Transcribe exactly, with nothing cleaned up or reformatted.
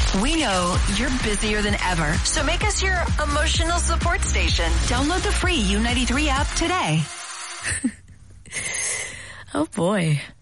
We know you're busier than ever, so make us your emotional support station. Download the free U ninety-three app today. Oh boy.